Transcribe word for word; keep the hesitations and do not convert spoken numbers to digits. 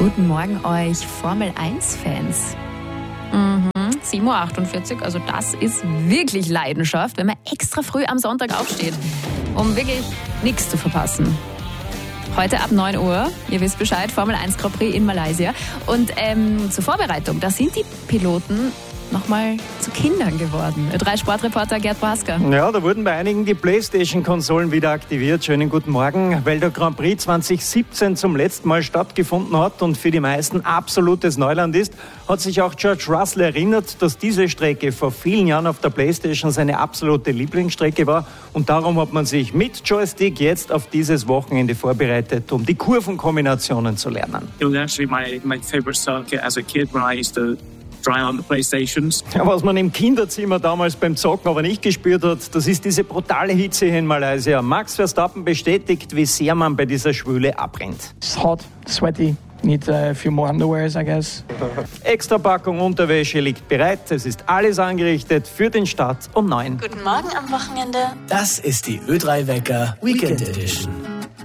Guten Morgen euch Formel eins Fans. Mhm, sieben Uhr achtundvierzig, also das ist wirklich Leidenschaft, wenn man extra früh am Sonntag aufsteht, um wirklich nichts zu verpassen. Heute ab neun Uhr, ihr wisst Bescheid, Formel eins Grand Prix in Malaysia. Und ähm, zur Vorbereitung, da sind die Piloten nochmal zu Kindern geworden. Ö drei Sportreporter Gerd Brasker. Ja, da wurden bei einigen die Playstation-Konsolen wieder aktiviert. Schönen guten Morgen. Weil der Grand Prix zwanzig siebzehn zum letzten Mal stattgefunden hat und für die meisten absolutes Neuland ist, hat sich auch George Russell erinnert, dass diese Strecke vor vielen Jahren auf der Playstation seine absolute Lieblingsstrecke war. Und darum hat man sich mit Joystick jetzt auf dieses Wochenende vorbereitet, um die Kurvenkombinationen zu lernen. It was actually my, my favorite circuit as a kid when I used to drive on the Playstations. Ja, was man im Kinderzimmer damals beim Zocken aber nicht gespürt hat, das ist diese brutale Hitze hier in Malaysia. Max Verstappen bestätigt, wie sehr man bei dieser Schwüle abbrennt. It's hot, sweaty. Need a few more underwears, I guess. Extra Packung Unterwäsche liegt bereit. Es ist alles angerichtet für den Start um neun. Guten Morgen am Wochenende. Das ist die Ö drei Wecker Weekend Edition.